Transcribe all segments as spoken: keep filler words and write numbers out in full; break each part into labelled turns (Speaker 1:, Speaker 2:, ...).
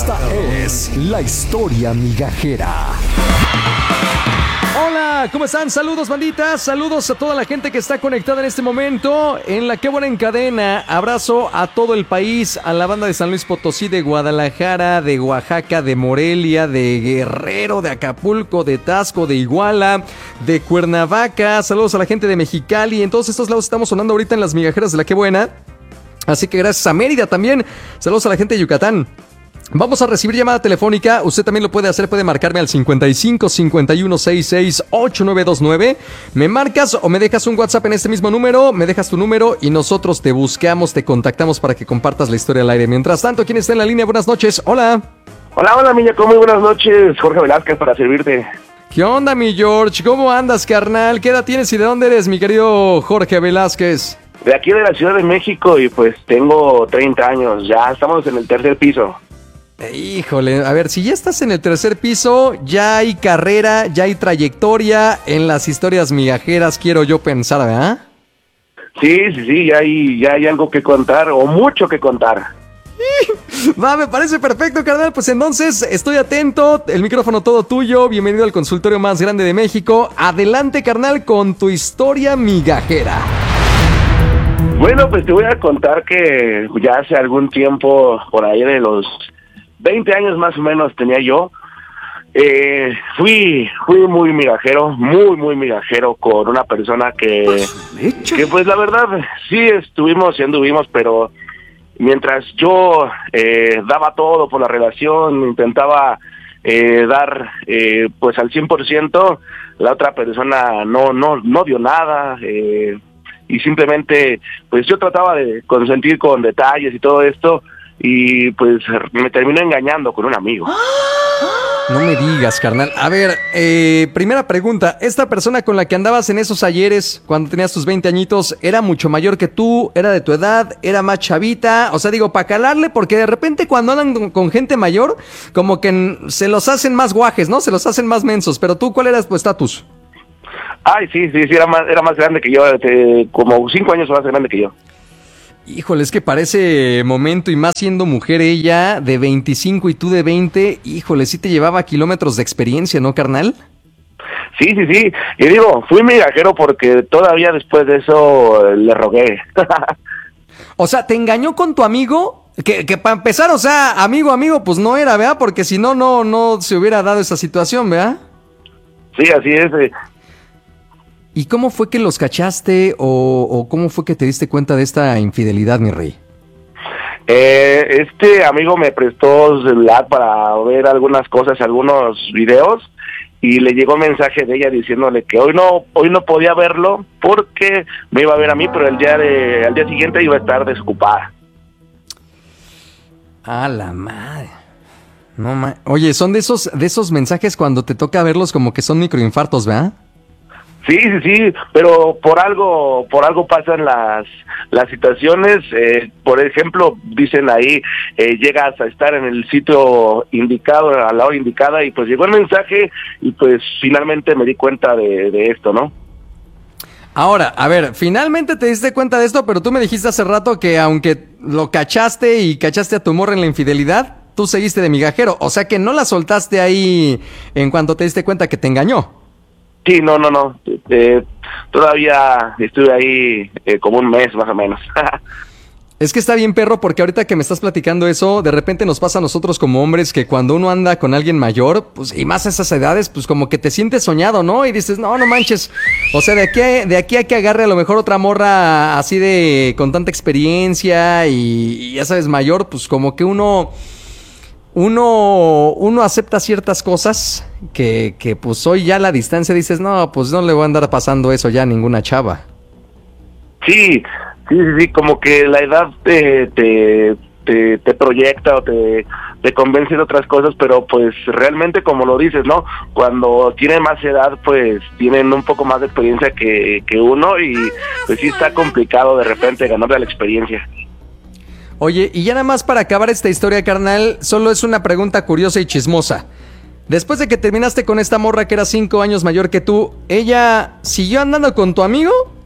Speaker 1: Esta es la historia migajera. Hola, ¿cómo están? Saludos, banditas. Saludos a toda la gente que está conectada en este momento en la Qué Buena en Cadena. Abrazo a todo el país, a la banda de San Luis Potosí, de Guadalajara, de Oaxaca, de Morelia, de Guerrero, de Acapulco, de Taxco, de Iguala, de Cuernavaca. Saludos a la gente de Mexicali. En todos estos lados estamos sonando ahorita en las migajeras de la Qué Buena. Así que gracias a Mérida también. Saludos a la gente de Yucatán. Vamos a recibir llamada telefónica. Usted también lo puede hacer, puede marcarme al cincuenta y cinco, cincuenta y uno, sesenta y seis, ochenta y nueve veintinueve. Me marcas o me dejas un WhatsApp en este mismo número, me dejas tu número y nosotros te buscamos, te contactamos para que compartas la historia al aire. Mientras tanto, ¿quién está en la línea? Buenas noches, hola.
Speaker 2: Hola, hola, Miñaco, muy buenas noches. Jorge Velázquez para servirte.
Speaker 1: ¿Qué onda, mi George? ¿Cómo andas, carnal? ¿Qué edad tienes y de dónde eres, mi querido Jorge Velázquez?
Speaker 2: De aquí de la Ciudad de México y pues tengo treinta años, ya estamos en el tercer piso.
Speaker 1: Híjole, a ver, si ya estás en el tercer piso, ya hay carrera, ya hay trayectoria en las historias migajeras, quiero yo pensar, ¿verdad?
Speaker 2: Sí, sí, sí, ya hay, ya hay algo que contar, o mucho que contar.
Speaker 1: Va, me parece perfecto, carnal, pues entonces estoy atento, el micrófono todo tuyo, bienvenido al consultorio más grande de México. Adelante, carnal, con tu historia migajera.
Speaker 2: Bueno, pues te voy a contar que ya hace algún tiempo, por ahí de los veinte años más o menos tenía yo, eh, fui fui muy migajero, muy, muy migajero con una persona que, que pues la verdad, sí estuvimos y anduvimos, pero mientras yo eh, daba todo por la relación, intentaba eh, dar eh, pues al cien por ciento, la otra persona no, no, no dio nada, eh, y simplemente pues yo trataba de consentir con detalles y todo esto, y pues me terminó engañando con un amigo.
Speaker 1: No me digas, carnal. A ver, eh, primera pregunta. ¿Esta persona con la que andabas en esos ayeres, cuando tenías tus veinte añitos, era mucho mayor que tú? ¿Era de tu edad? ¿Era más chavita? O sea, digo, para calarle, porque de repente cuando andan con, con gente mayor, como que n- se los hacen más guajes, ¿no? Se los hacen más mensos. Pero tú, ¿cuál era tu estatus?
Speaker 2: Ay, sí, sí, sí, era más, era más grande que yo, este, como cinco años más grande que yo.
Speaker 1: Híjole, es que parece momento, y más siendo mujer ella, de veinticinco y tú de veinte, híjole, sí te llevaba kilómetros de experiencia, ¿no, carnal?
Speaker 2: Sí, sí, sí, y digo, fui migajero porque todavía después de eso eh, le rogué.
Speaker 1: O sea, ¿te engañó con tu amigo? Que, que para empezar, o sea, amigo, amigo, pues no era, ¿verdad? Porque si no, no, no se hubiera dado esa situación, ¿verdad?
Speaker 2: Sí, así es. Eh.
Speaker 1: ¿Y cómo fue que los cachaste o, o cómo fue que te diste cuenta de esta infidelidad, mi rey?
Speaker 2: Eh, este amigo me prestó su celular para ver algunas cosas, algunos videos, y le llegó un mensaje de ella diciéndole que hoy no hoy no podía verlo porque me iba a ver a mí, pero el día de al día siguiente iba a estar desocupada.
Speaker 1: A la madre. No ma- Oye, son de esos de esos mensajes cuando te toca verlos como que son microinfartos, ¿verdad?
Speaker 2: Sí, sí, sí, pero por algo, por algo pasan las las situaciones. Eh, por ejemplo, dicen ahí, eh, llegas a estar en el sitio indicado, a la hora indicada, y pues llegó el mensaje, y pues finalmente me di cuenta de, de esto, ¿no?
Speaker 1: Ahora, a ver, finalmente te diste cuenta de esto, pero tú me dijiste hace rato que aunque lo cachaste y cachaste a tu morra en la infidelidad, tú seguiste de migajero, o sea que no la soltaste ahí en cuanto te diste cuenta que te engañó.
Speaker 2: Sí, no, no, no. Eh, todavía estuve ahí eh, como un mes más o menos.
Speaker 1: Es que está bien, perro, porque ahorita que me estás platicando eso, de repente nos pasa a nosotros como hombres que cuando uno anda con alguien mayor, pues y más a esas edades, pues como que te sientes soñado, ¿no? Y dices, no, no manches. O sea, de aquí, a, de aquí a que agarre a lo mejor otra morra así de con tanta experiencia y, y ya sabes, mayor, pues como que uno... Uno, uno acepta ciertas cosas que, que pues hoy ya a la distancia dices, no, pues no le voy a andar pasando eso ya a ninguna chava.
Speaker 2: Sí, sí, sí, sí, como que la edad te, te, te, te proyecta o te, te convence de otras cosas, pero pues realmente como lo dices, ¿no? Cuando tienen más edad, pues tienen un poco más de experiencia que, que uno, y pues sí está complicado de repente ganarle la experiencia.
Speaker 1: Oye, y ya nada más para acabar esta historia, carnal, solo es una pregunta curiosa y chismosa. Después de que terminaste con esta morra que era cinco años mayor que tú, ¿ella siguió andando con tu amigo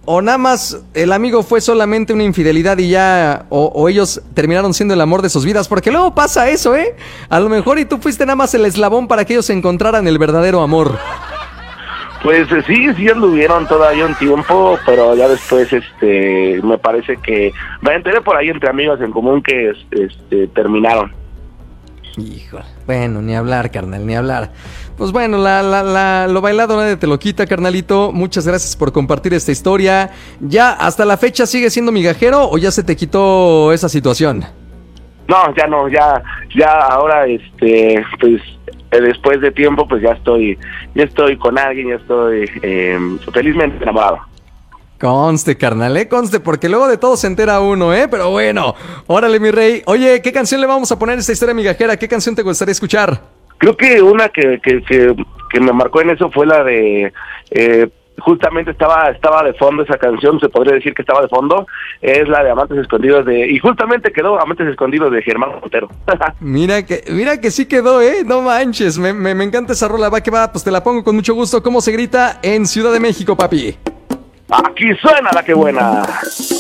Speaker 1: o nada más el amigo fue solamente una infidelidad y ya, o, o ellos terminaron siendo el amor de sus vidas, porque luego pasa eso, ¿eh? A lo mejor y tú fuiste nada más el eslabón para que ellos encontraran el verdadero amor.
Speaker 2: Pues eh, sí, sí anduvieron todavía un tiempo, pero ya después este me parece que me enteré por ahí entre amigos en común que este terminaron.
Speaker 1: Híjole, bueno, ni hablar, carnal, ni hablar. Pues bueno, la, la, la, lo bailado nadie te lo quita, carnalito. Muchas gracias por compartir esta historia. ¿Ya hasta la fecha sigue siendo migajero o ya se te quitó esa situación?
Speaker 2: No, ya no, ya, ya ahora, este, pues, eh, después de tiempo, pues ya estoy, ya estoy con alguien, ya estoy eh, felizmente enamorado.
Speaker 1: Conste, carnal, eh, conste, porque luego de todo se entera uno, ¿eh? Pero bueno, órale, mi rey. Oye, ¿qué canción le vamos a poner a esta historia migajera? ¿Qué canción te gustaría escuchar?
Speaker 2: Creo que una que, que, que, que me marcó en eso fue la de... Eh, justamente estaba estaba de fondo esa canción, se podría decir que estaba de fondo, es la de Amantes Escondidos de... Y justamente quedó Amantes Escondidos de Germán Montero.
Speaker 1: Mira que mira que sí quedó, ¿eh? No manches, me, me, me encanta esa rola, va que va, pues te la pongo con mucho gusto. ¿Cómo se grita en Ciudad de México, papi?
Speaker 2: Aquí suena la que buena.